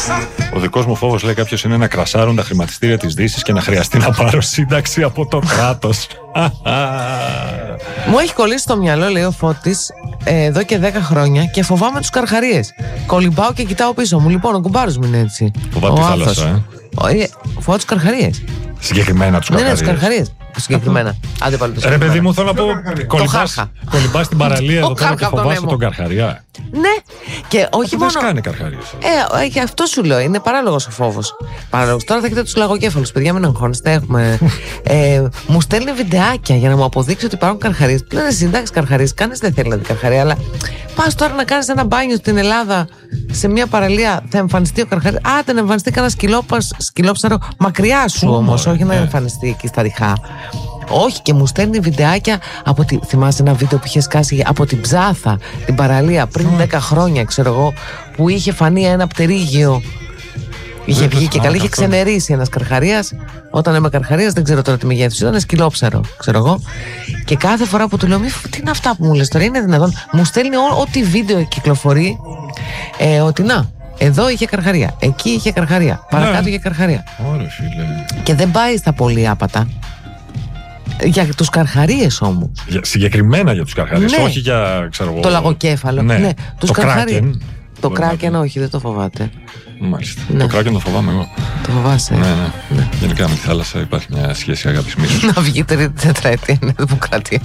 Ο δικός μου φόβος, λέει κάποιος, είναι να κρασάρουν τα χρηματιστήρια της Δύσης και να χρειαστεί να πάρω σύνταξη από το κράτος. Μου έχει κολλήσει στο μυαλό, λέει ο Φώτης, εδώ και 10 χρόνια και φοβάμαι τους καρχαρίες. Κολυμπάω και κοιτάω πίσω μου. Λοιπόν, ο κουμπάρος μου είναι έτσι. Φοβάται τη θάλασσα, Φοβάται τους καρχαρίες. Συγκεκριμένα τους καρχαρίες. Ναι, τους καρχαρίες. Συγκεκριμένα. Άντε πάλι το ρε παιδί μου, θέλω να πω, κολυμπάς στην παραλία εδώ πέρα και φοβάσαι τον καρχαριά. Ναι, και όχι μόνο. Δεν σκάνε καρχαρίες. Και αυτό σου λέω, είναι παράλογος ο φόβος. Παράλογος. Τώρα θα κοιτάω τους λαγοκέφαλους, παιδιά, μην αγχώνεστε. Έχουμε. Μου στέλνει βιντεάκια για να μου αποδείξει ότι υπάρχουν καρχαρίες. Του λένε εντάξει, καρχαρίες, κανείς δεν θέλει να δει καρχαρία, αλλά πας τώρα να κάνεις ένα μπάνιο στην Ελλάδα σε μια παραλία, θα εμφανιστεί ο καρχαρίας. Άντε να εμφανιστεί κανένα σκυλόψαρο μακριά σου όμως, όχι να εμφανιστεί εκεί στα ριχά. Όχι, και μου στέλνει βιντεάκια από τη. Θυμάσαι ένα βίντεο που είχε σκάσει από την Ψάθα, την παραλία, πριν 10 χρόνια, ξέρω εγώ, που είχε φανεί ένα πτερίγιο. Είχε βγει και καλή, είχε ξενερίσει ένας καρχαρίας. Όταν είμαι καρχαρίας, δεν ξέρω τώρα τι μεγέθους ήταν, σκυλόψαρο, ξέρω εγώ. Και κάθε φορά που του λέω, τι είναι αυτά που μου λες τώρα, είναι δυνατόν? Μου στέλνει ό,τι βίντεο κυκλοφορεί, ότι να. Εδώ είχε καρχαρία, εκεί είχε καρχαρία, παρακάτω είχε καρχαρία. Ωραία, φίλε. Και δεν πάει στα πολύ άπατα. Για τους καρχαρίες όμως. Συγκεκριμένα για τους καρχαρίες, ναι. Όχι για, ξέρω εγώ. Το λαγοκέφαλο. Ναι. Τους καρχαρίες. Το κράκεν, όχι, δεν το φοβάται. Μάλιστα. Ναι. Το κράκεν το φοβάμαι εγώ. Το φοβάσαι. Ναι. Γενικά με τη θάλασσα υπάρχει μια σχέση αγάπης μίσους. Να βγει τετραετία, είναι δημοκρατία.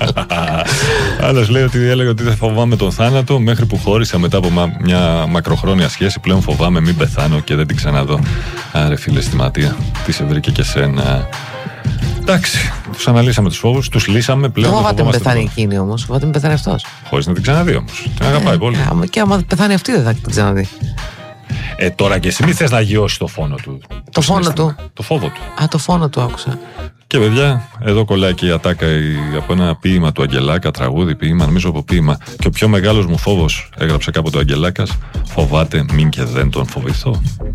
Άλλος λέει ότι έλεγε ότι δεν φοβάμαι τον θάνατο, μέχρι που χώρισα μετά από μια μακροχρόνια σχέση. Πλέον φοβάμαι μην πεθάνω και δεν την ξαναδώ. Άρε φίλε στη Ματία, τι σε βρήκε και σένα. Εντάξει, τους αναλύσαμε τους φόβους, τους λύσαμε πλέον. Δεν φοβάται με πεθάνει εκείνη όμως, φοβάται με πεθάνει αυτός. Χωρίς να την ξαναδεί όμως. Την αγαπάει πολύ. Και άμα πεθάνει αυτή δεν θα την ξαναδεί. Τώρα και εσύ μη θες να αγιώσεις το φόνο του. Το φόνο του. Το φόβο του. Το φόνο του άκουσα. Και παιδιά, εδώ κολλάει και η ατάκα από ένα ποίημα του Αγγελάκα, τραγούδι, ποίημα, νομίζω από ποίημα. Και ο πιο μεγάλος μου φόβος, έγραψε κάποτε ο Αγγελάκας, φοβάται μην και δεν τον φοβηθώ.